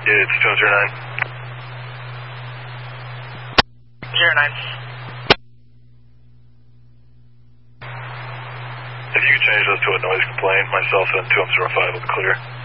Yeah, it's 209. 09. If you could change those to a noise complaint, myself and 2005 will be clear.